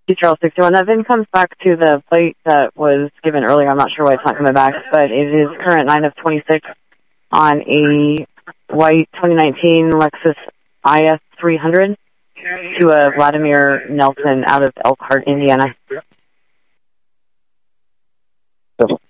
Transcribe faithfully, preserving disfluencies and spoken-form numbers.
Charles sixty-one. That VIN comes back to the plate that was given earlier. I'm not sure why it's not coming back, but it is current nine of twenty-six on a white twenty nineteen Lexus I S three hundred to a Vladimir Nelson out of Elkhart, Indiana.